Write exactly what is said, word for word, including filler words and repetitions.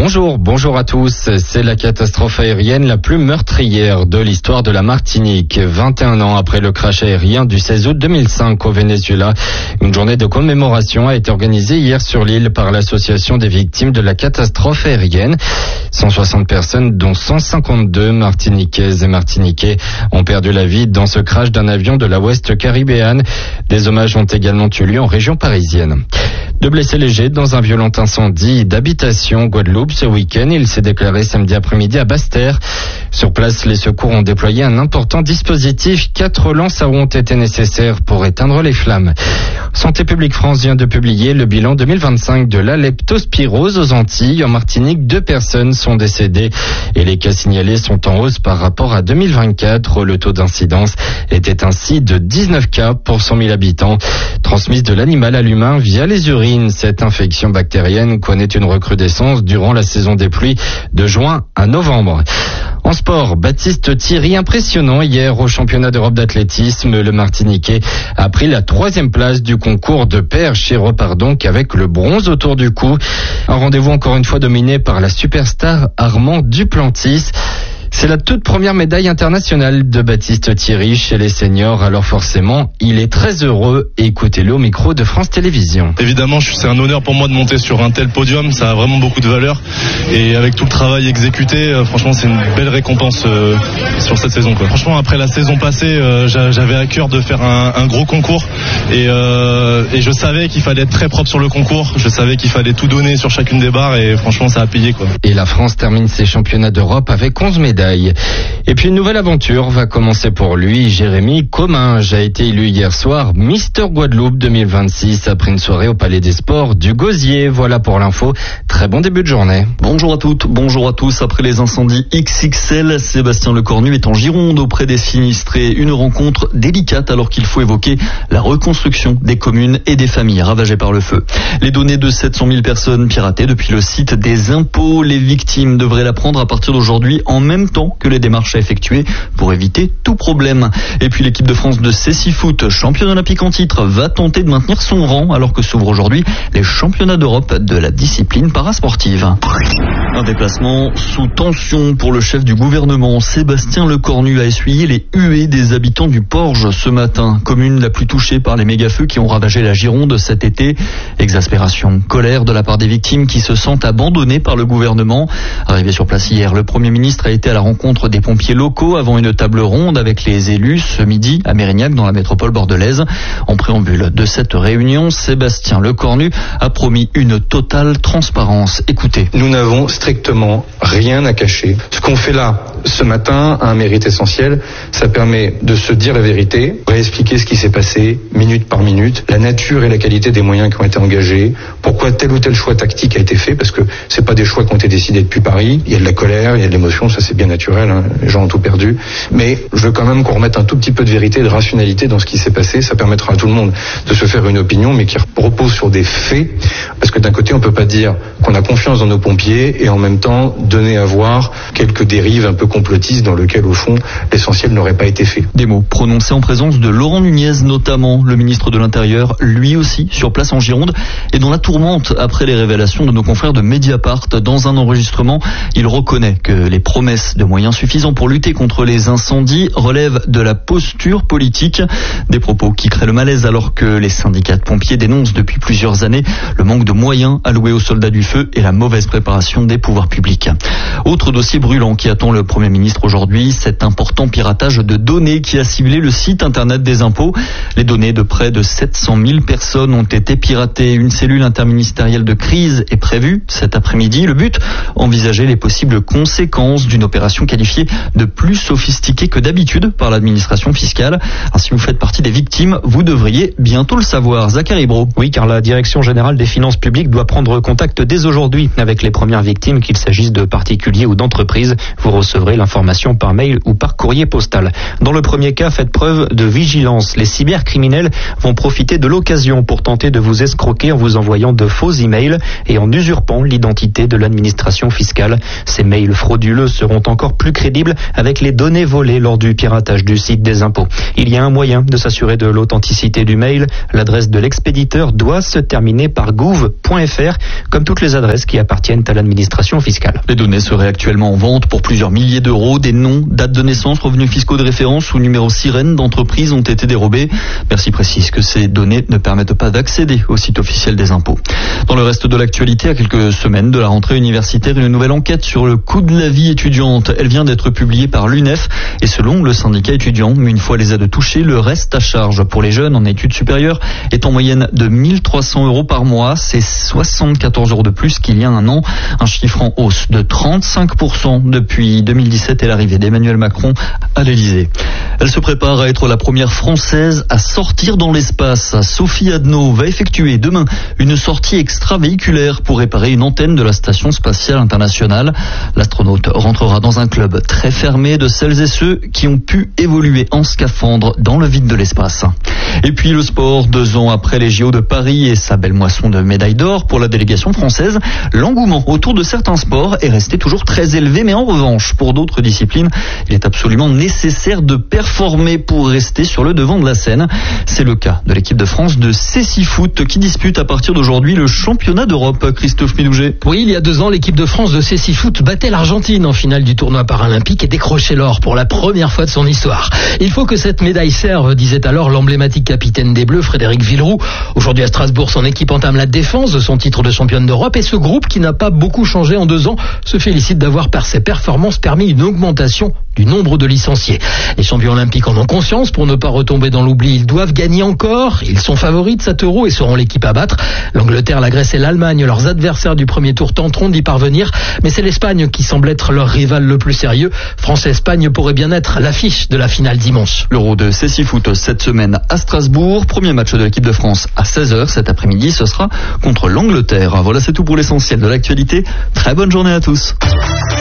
Bonjour, bonjour à tous. C'est la catastrophe aérienne la plus meurtrière de l'histoire de la Martinique. vingt et un ans après le crash aérien du seize août deux mille cinq au Venezuela, une journée de commémoration a été organisée hier sur l'île par l'association des victimes de la catastrophe aérienne. cent soixante personnes, dont cent cinquante-deux martiniquaises et martiniquais, ont perdu la vie dans ce crash d'un avion de la West Caribbean. Des hommages ont également eu lieu en région parisienne. Deux blessés légers dans un violent incendie d'habitation Guadeloupe ce week-end. Il s'est déclaré samedi après-midi à Basse-Terre. Sur place, les secours ont déployé un important dispositif. Quatre lances à eau ont été nécessaires pour éteindre les flammes. Santé publique France vient de publier le bilan deux mille vingt-cinq de la leptospirose aux Antilles. En Martinique, deux personnes sont décédées et les cas signalés sont en hausse par rapport à deux mille vingt-quatre. Le taux d'incidence était ainsi de dix-neuf cas pour cent mille habitants. Transmise de l'animal à l'humain via les urines, cette infection bactérienne connaît une recrudescence durant la saison des pluies de juin à novembre. En sport, Baptiste Thierry, impressionnant hier au championnat d'Europe d'athlétisme. Le Martiniquais a pris la troisième place du concours de perche et repart donc avec le bronze autour du cou. Un rendez-vous encore une fois dominé par la superstar Armand Duplantis. C'est la toute première médaille internationale de Baptiste Thierry chez les seniors, alors forcément, il est très heureux. Écoutez-le au micro de France Télévisions. Évidemment, c'est un honneur pour moi de monter sur un tel podium, ça a vraiment beaucoup de valeur. Et avec tout le travail exécuté, euh, franchement, c'est une belle récompense euh, sur cette saison, quoi. Franchement, après la saison passée, euh, j'avais à cœur de faire un, un gros concours. Et, euh, et je savais qu'il fallait être très propre sur le concours, je savais qu'il fallait tout donner sur chacune des barres et franchement, ça a payé, quoi. Et la France termine ses championnats d'Europe avec onze médailles. Et puis une nouvelle aventure va commencer pour lui. Jérémy Comminges a été élu hier soir Mister Guadeloupe deux mille vingt-six après une soirée au Palais des Sports du Gosier. Voilà pour l'info. Très bon début de journée. Bonjour à toutes, bonjour à tous. Après les incendies X X L, Sébastien Lecornu est en Gironde auprès des sinistrés. Une rencontre délicate alors qu'il faut évoquer la reconstruction des communes et des familles ravagées par le feu. Les données de sept cent mille personnes piratées depuis le site des impôts. Les victimes devraient la prendre à partir d'aujourd'hui en même temps que les démarches à effectuer pour éviter tout problème. Et puis l'équipe de France de Cécifoot, championne olympique en titre, va tenter de maintenir son rang alors que s'ouvrent aujourd'hui les championnats d'Europe de la discipline parasportive. Un déplacement sous tension pour le chef du gouvernement. Sébastien Lecornu a essuyé les huées des habitants du Porge ce matin, commune la plus touchée par les méga-feux qui ont ravagé la Gironde cet été. Exaspération, colère de la part des victimes qui se sentent abandonnées par le gouvernement. Arrivé sur place hier, le Premier ministre a été à la rencontre des pompiers locaux avant une table ronde avec les élus ce midi à Mérignac dans la métropole bordelaise. En préambule de cette réunion, Sébastien Lecornu a promis une totale transparence. Écoutez. Nous n'avons strictement rien à cacher. Ce qu'on fait là ce matin a un mérite essentiel. Ça permet de se dire la vérité, réexpliquer ce qui s'est passé minute par minute, la nature et la qualité des moyens qui ont été engagés, pourquoi tel ou tel choix tactique a été fait, parce que c'est pas des choix qui ont été décidés depuis Paris. Il y a de la colère, il y a de l'émotion, ça c'est bien naturel, hein. Les gens ont tout perdu. Mais je veux quand même qu'on remette un tout petit peu de vérité et de rationalité dans ce qui s'est passé. Ça permettra à tout le monde de se faire une opinion, mais qui repose sur des faits. Parce que d'un côté, on peut pas dire qu'on a confiance dans nos pompiers et en même temps donner à voir quelques dérives un peu complotistes dans lesquelles, au fond, l'essentiel n'aurait pas été fait. Des mots prononcés en présence de Laurent Nunez, notamment le ministre de l'Intérieur, lui aussi sur place en Gironde, et dans la tourmente après les révélations de nos confrères de Mediapart. Dans un enregistrement, il reconnaît que les promesses de moyens suffisants pour lutter contre les incendies relèvent de la posture politique. Des propos qui créent le malaise alors que les syndicats de pompiers dénoncent depuis plusieurs années le manque de moyens alloués aux soldats du feu et la mauvaise préparation des pouvoirs publics. Autre dossier brûlant qui attend le Premier ministre aujourd'hui, cet important piratage de données qui a ciblé le site internet des impôts. Les données de près de sept cent mille personnes ont été piratées. Une cellule interministérielle de crise est prévue cet après-midi. Le but, envisager les possibles conséquences d'une opération qualifiée de plus sophistiquée que d'habitude par l'administration fiscale. Alors, si vous faites partie des victimes, vous devriez bientôt le savoir. Zachary Bro. Oui, car la Direction générale des finances publiques doit prendre contact dès aujourd'hui avec les premières victimes, qu'il s'agisse de particuliers ou d'entreprises. Vous recevrez l'information par mail ou par courrier postal. Dans le premier cas, faites preuve de vigilance. Les cybercriminels vont profiter de l'occasion pour tenter de vous escroquer en vous envoyant de faux emails et en usurpant l'identité de l'administration fiscale. Ces mails frauduleux seront encore plus crédibles avec les données volées lors du piratage du site des impôts. Il y a un moyen de s'assurer de l'authenticité du mail. L'adresse de l'expéditeur doit se terminer par gouv point f r. Comme toutes les adresses qui appartiennent à l'administration fiscale. Les données seraient actuellement en vente pour plusieurs milliers d'euros. Des noms, dates de naissance, revenus fiscaux de référence ou numéros sirènes d'entreprises ont été dérobés. Bercy précise que ces données ne permettent pas d'accéder au site officiel des impôts. Dans le reste de l'actualité, à quelques semaines de la rentrée universitaire, une nouvelle enquête sur le coût de la vie étudiante. Elle vient d'être publiée par l'U N E F et selon le syndicat étudiant, une fois les aides touchées, le reste à charge pour les jeunes en études supérieures est en moyenne de mille trois cents euros par mois. C'est soixante-quatorze euros de plus qu'il y a un an. Un chiffre en hausse de trente-cinq pour cent depuis deux mille dix-sept et l'arrivée d'Emmanuel Macron à l'Elysée. Elle se prépare à être la première française à sortir dans l'espace. Sophie Adno va effectuer demain une sortie extravéhiculaire pour réparer une antenne de la Station spatiale internationale. L'astronaute rentrera dans un club très fermé de celles et ceux qui ont pu évoluer en scaphandre dans le vide de l'espace. Et puis le sport, deux ans après les J O de Paris et sa belle moisson de médailles d'or pour la délégation française, l'engouement autour de certains sports est resté toujours très élevé, mais en revanche, pour d'autres disciplines, il est absolument nécessaire de performer pour rester sur le devant de la scène. C'est le cas de l'équipe de France de cécifoot qui dispute à partir d'aujourd'hui le championnat d'Europe. Christophe Midouget. Oui, il y a deux ans, l'équipe de France de cécifoot battait l'Argentine en finale du tournoi paralympique et décrochait l'or pour la première fois de son histoire. Il faut que cette médaille serve, disait alors l'emblématique capitaine des Bleus, Frédéric Villeroux. Aujourd'hui à Strasbourg, son équipe entame la défense de son titre de championne d'Europe et ce groupe, qui n'a pas beaucoup changé en deux ans, se félicite d'avoir par ses performances permis une augmentation du nombre de licenciés. Les champions olympiques en ont conscience. Pour ne pas retomber dans l'oubli, ils doivent gagner encore. Ils sont favoris de cet euro et seront l'équipe à battre. L'Angleterre, la Grèce et l'Allemagne, leurs adversaires du premier tour, tenteront d'y parvenir. Mais c'est l'Espagne qui semble être leur rival le plus sérieux. France-Espagne pourrait bien être l'affiche de la finale dimanche. L'Euro de cécifoot cette semaine à Strasbourg. Premier match de l'équipe de France à seize heures cet après-midi. Ce sera contre l'Angleterre. Voilà, c'est tout pour l'essentiel de l'actualité. Très bonne journée à tous.